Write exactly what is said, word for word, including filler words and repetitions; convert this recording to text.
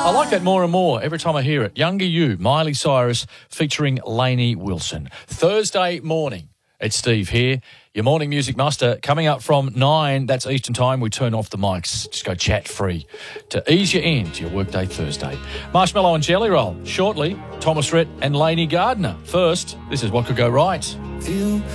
I like that more and more every time I hear it. Younger You, Miley Cyrus featuring Lainey Wilson. Thursday morning. It's Steve here, your morning music master. Coming up from nine, that's Eastern time, we turn off the mics. Just go chat free to ease you into your workday Thursday. Marshmallow and Jelly Roll. Shortly, Thomas Rhett and Lainey Gardner. First, this is What Could Go Right. Feel